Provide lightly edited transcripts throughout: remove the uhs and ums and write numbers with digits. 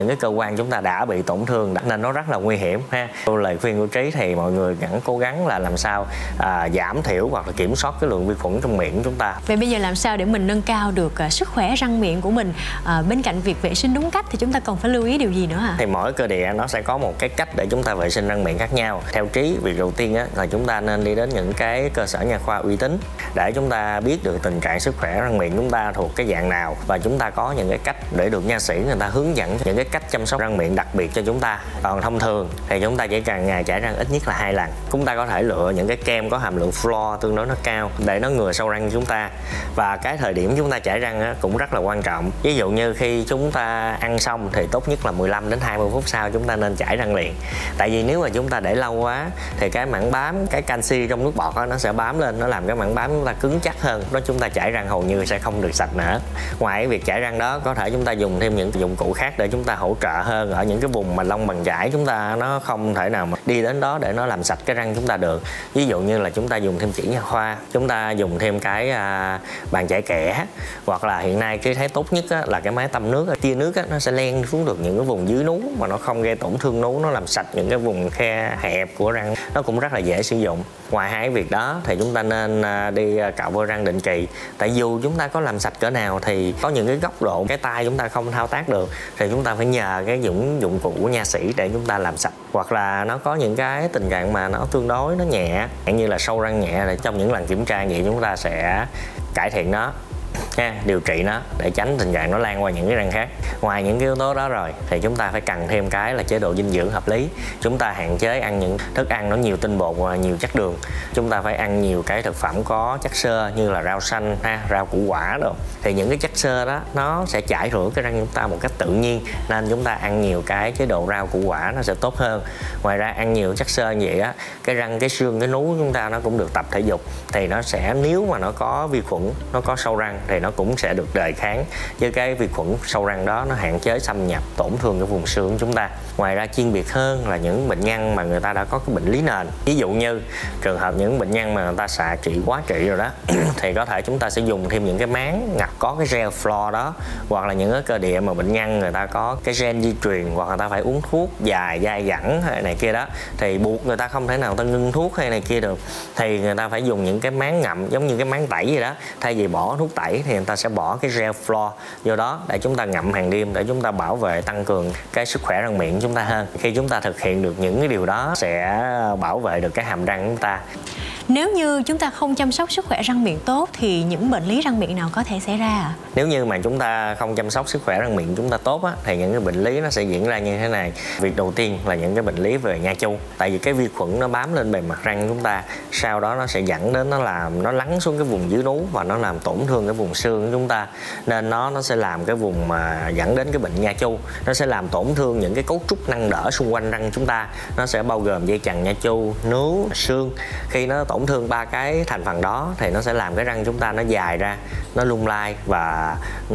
những cái cơ quan chúng ta đã bị tổn thương nên nó rất là nguy hiểm ha. Lời khuyên của Trí thì mọi người vẫn cố gắng là làm sao giảm thiểu hoặc là kiểm soát cái lượng vi khuẩn trong miệng của chúng ta. Vậy bây giờ làm sao để mình nâng cao được sức khỏe răng miệng của mình? Bên cạnh việc vệ sinh đúng cách thì chúng ta còn phải lưu ý điều gì nữa hả? Thì mỗi cơ địa nó sẽ có một cái cách để chúng ta vệ sinh răng miệng khác nhau. Theo Trí, việc đầu tiên là chúng ta nên đi đến những cái cơ sở nha khoa uy tín để chúng ta biết được tình trạng sức khỏe răng miệng chúng ta thuộc cái dạng nào, và chúng ta có những cái cách để được nha sĩ người ta hướng dẫn những cái cách chăm sóc răng miệng đặc biệt cho chúng ta. Còn thông thường thì chúng ta chỉ cần ngày chải răng ít nhất là 2 lần. Chúng ta có thể lựa những cái kem có hàm lượng fluor tương đối nó cao để nó ngừa sâu răng của chúng ta. Và cái thời điểm chúng ta chải răng cũng rất là quan trọng. Ví dụ như khi chúng ta ăn xong thì tốt nhất là 15 đến 20 phút sau chúng ta nên chải răng liền. Tại vì nếu mà chúng ta để lâu quá thì cái mảng bám, cái canxi trong nước bọt nó sẽ bám lên, nó làm cái mảng bám chúng ta cứng chắc hơn. Đó, chúng ta chải răng hầu như sẽ không được sạch nữa. Ngoài việc chải răng đó, có thể chúng ta dùng thêm những dụng cụ khác để chúng ta hỗ trợ hơn ở những cái vùng mà lông bằng chải chúng ta nó không thể nào mà đi đến đó để nó làm sạch cái răng chúng ta được. Ví dụ như là chúng ta dùng thêm chỉ nha khoa, chúng ta dùng thêm cái bàn chải kẽ, hoặc là hiện nay cái thấy tốt nhất là cái máy tăm nước, tia nước nó sẽ len xuống được những cái vùng dưới nú mà nó không gây tổn thương nú, nó làm sạch những cái vùng khe hẹp của răng, nó cũng rất là dễ sử dụng. Ngoài hai việc đó thì chúng ta nên đi cạo vôi răng định kỳ. Tại dù chúng ta có làm sạch cỡ nào thì có những cái góc độ cái tay chúng ta không thao tác được thì chúng ta phải nhờ cái dụng cụ của nha sĩ để chúng ta làm sạch. Hoặc là nó có những cái tình trạng mà nó tương đối nó nhẹ, như là sâu răng nhẹ, thì trong những lần kiểm tra vậy chúng ta sẽ cải thiện nó, điều trị nó để tránh tình trạng nó lan qua những cái răng khác. Ngoài những cái yếu tố đó rồi thì chúng ta phải cần thêm cái là chế độ dinh dưỡng hợp lý. Chúng ta hạn chế ăn những thức ăn nó nhiều tinh bột và nhiều chất đường. Chúng ta phải ăn nhiều cái thực phẩm có chất xơ như là rau xanh, rau củ quả đồ. Thì những cái chất xơ đó nó sẽ chải rửa cái răng chúng ta một cách tự nhiên, nên chúng ta ăn nhiều cái chế độ rau củ quả nó sẽ tốt hơn. Ngoài ra ăn nhiều chất xơ như vậy á, cái răng, cái xương, cái nú chúng ta nó cũng được tập thể dục, thì nó sẽ, nếu mà nó có vi khuẩn, nó có sâu răng thì nó cũng sẽ được đề kháng với cái vi khuẩn sâu răng đó, nó hạn chế xâm nhập tổn thương cái vùng xương của chúng ta. Ngoài ra chuyên biệt hơn là những bệnh nhân mà người ta đã có cái bệnh lý nền, ví dụ như trường hợp những bệnh nhân mà người ta xạ trị quá trị rồi đó thì có thể chúng ta sẽ dùng thêm những cái máng ngập có cái gel fluor đó, hoặc là những cái cơ địa mà bệnh nhân người ta có cái gen di truyền, hoặc người ta phải uống thuốc dài dai dẳng hay này kia đó, thì buộc người ta không thể nào ta ngưng thuốc hay này kia được, thì người ta phải dùng những cái máng ngậm giống như cái máng tẩy vậy đó. Thay vì bỏ thuốc tẩy thì người ta sẽ bỏ cái gel fluor vô đó để chúng ta ngậm hàng đêm, để chúng ta bảo vệ, tăng cường cái sức khỏe răng miệng chúng ta hơn. Khi chúng ta thực hiện được những cái điều đó sẽ bảo vệ được cái hàm răng chúng ta. Nếu như chúng ta không chăm sóc sức khỏe răng miệng tốt thì những bệnh lý răng miệng nào có thể xảy ra ạ? Nếu như mà chúng ta không chăm sóc sức khỏe răng miệng chúng ta tốt á, thì những cái bệnh lý nó sẽ diễn ra như thế này. Việc đầu tiên là những cái bệnh lý về nha chu. Tại vì cái vi khuẩn nó bám lên bề mặt răng chúng ta, sau đó nó sẽ dẫn đến nó lắng xuống cái vùng dưới nú và nó làm tổn thương cái vùng xương của chúng ta. Nên nó sẽ làm cái vùng mà dẫn đến cái bệnh nha chu. Nó sẽ làm tổn thương những cái cấu trúc nâng đỡ xung quanh răng chúng ta. Nó sẽ bao gồm dây chằng nha chu, nướu, xương. Khi nó tổn thương ba cái thành phần đó thì nó sẽ làm cái răng chúng ta nó dài ra, nó lung lay và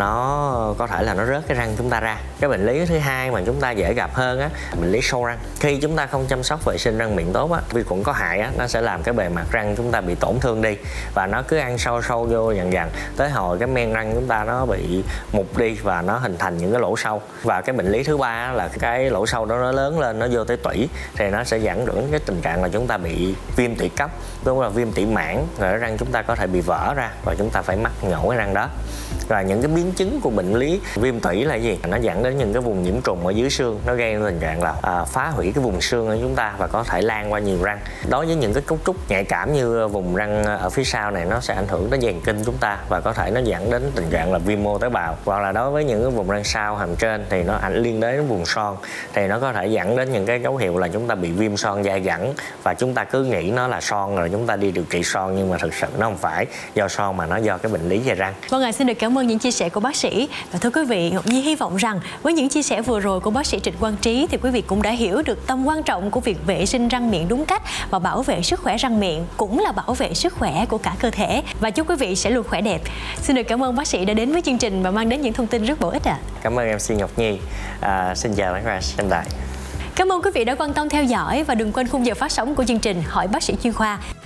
nó có thể là nó rớt cái răng chúng ta ra. Cái bệnh lý thứ hai mà chúng ta dễ gặp hơn á, bệnh lý sâu răng. Khi chúng ta không chăm sóc vệ sinh răng miệng tốt á, vi khuẩn có hại á, nó sẽ làm cái bề mặt răng chúng ta bị tổn thương đi, và nó cứ ăn sâu vô dần dần tới hồi cái men răng chúng ta nó bị mục đi và nó hình thành những cái lỗ sâu. Và cái bệnh lý thứ ba là cái lỗ sâu đó nó lớn lên, nó vô tới tủy, thì nó sẽ dẫn đến cái tình trạng là chúng ta bị viêm tủy cấp, đúng là viêm tủy mãn, rồi răng chúng ta có thể bị vỡ ra và chúng ta phải mắc nhổ cái răng đó. Và những cái biến chứng của bệnh lý viêm tủy là gì? Nó dẫn đến những cái vùng nhiễm trùng ở dưới xương, nó gây nên tình trạng là phá hủy cái vùng xương của chúng ta và có thể lan qua nhiều răng. Đối với những cái cấu trúc nhạy cảm như vùng răng ở phía sau này, nó sẽ ảnh hưởng đến dàn kinh chúng ta và có thể nó dẫn đến tình trạng là viêm mô tế bào. Hoặc là đối với những cái vùng răng sau hàm trên thì nó liên đới đến vùng son, thì nó có thể dẫn đến những cái dấu hiệu là chúng ta bị viêm son dai dẳng, và chúng ta cứ nghĩ nó là son rồi chúng ta đi điều trị son, nhưng mà thực sự nó không phải do son mà nó do cái bệnh lý về răng. Vâng ạ, xin được cảm ơn những chia sẻ của bác sĩ. Và thưa quý vị, Ngọc Nhi hy vọng rằng với những chia sẻ vừa rồi của bác sĩ Trịnh Quang Trí thì quý vị cũng đã hiểu được tầm quan trọng của việc vệ sinh răng miệng đúng cách và bảo vệ sức khỏe răng miệng cũng là bảo vệ sức khỏe của cả cơ thể. Và chúc quý vị sẽ luôn khỏe đẹp. Xin được cảm ơn bác sĩ đã đến với chương trình và mang đến những thông tin rất bổ ích ạ. Cảm ơn MC Ngọc Nhi. Xin chào các bạn xem đài. Cảm ơn quý vị đã quan tâm theo dõi và đừng quên khung giờ phát sóng của chương trình Hỏi Bác sĩ Chuyên khoa.